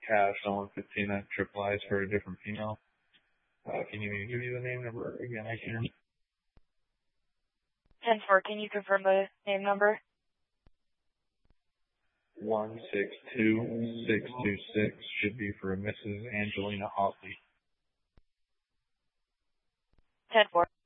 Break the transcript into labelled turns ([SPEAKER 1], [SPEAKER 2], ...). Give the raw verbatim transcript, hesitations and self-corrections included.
[SPEAKER 1] cash on one fifteen at Triple I's for a different female. Uh, can you give me the name number again? I can.
[SPEAKER 2] ten four, can you confirm the name number?
[SPEAKER 1] one six two six two six should be for Missus Angelina Hotley.
[SPEAKER 2] ten four.